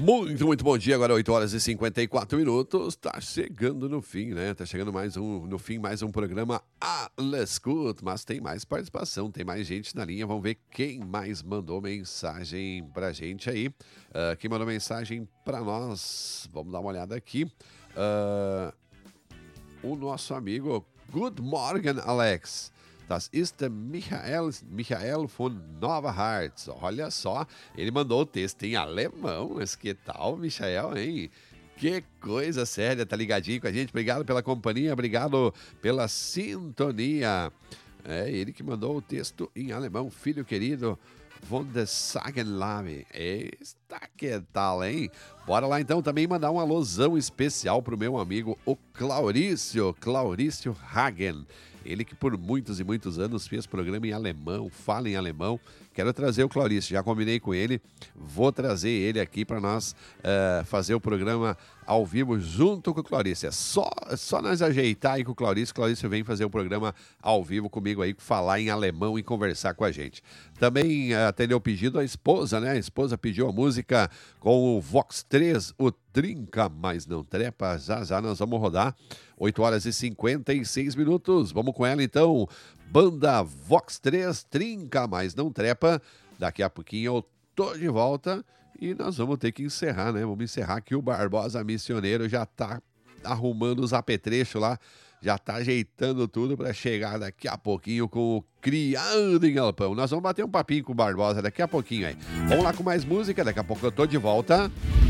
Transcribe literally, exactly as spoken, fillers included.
Muito, muito bom dia. Agora oito horas e cinquenta e quatro minutos. Tá chegando no fim, né? Tá chegando mais um, no fim mais um programa Alescut, mas tem mais participação, tem mais gente na linha. Vamos ver quem mais mandou mensagem pra gente aí. Uh, quem mandou mensagem pra nós? Vamos dar uma olhada aqui. Uh, o nosso amigo Good Morgen, Alex. Das ist der Michael, Michael von Nova Hartz. Olha só, ele mandou o texto em alemão. Mas que tal, Michael, hein? Que coisa séria, tá ligadinho com a gente. Obrigado pela companhia, obrigado pela sintonia. É ele que mandou o texto em alemão, filho querido. Von der Sagenlave. Está que tal, hein? Bora lá então também mandar um alusão especial pro meu amigo, o Claurício, Claurício Hagen. Ele que por muitos e muitos anos fez programa em alemão, fala em alemão. Quero trazer o Claurício, já combinei com ele. Vou trazer ele aqui para nós uh, fazer o programa ao vivo junto com o Claurício. É só, é só nós ajeitar aí com o Claurício. O Claurício vem fazer o programa ao vivo comigo aí, falar em alemão e conversar com a gente. Também uh, atendeu o pedido a esposa, né? A esposa pediu a música com o Vox três, o Trinca, mas não trepa. Já já nós vamos rodar. oito horas e cinquenta e seis minutos. Vamos com ela então. Banda Vox três, Trinca, mas não trepa. Daqui a pouquinho eu tô de volta e nós vamos ter que encerrar, né? Vamos encerrar que o Barbosa Missioneiro já tá arrumando os apetrechos lá, já tá ajeitando tudo para chegar daqui a pouquinho com o Criando em Galpão. Nós vamos bater um papinho com o Barbosa daqui a pouquinho aí. Vamos lá com mais música, daqui a pouco eu tô de volta.